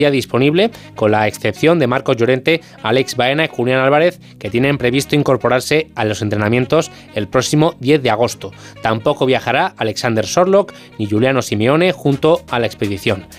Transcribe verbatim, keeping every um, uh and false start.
disponible, con la excepción de Marcos Llorente, Alex Baena y Julián Álvarez, que tienen previsto incorporarse a los entrenamientos el próximo diez de agosto. Tampoco viajará Alexander Sorlock ni Giuliano Simeone junto a la expedición.